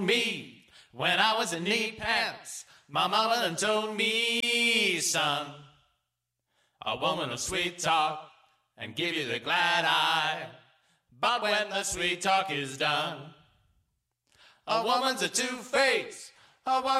me when I was in knee pants. My mama done told me, son, a woman will sweet talk and give you the glad eye. But when the sweet talk is done, a woman's a two-face. A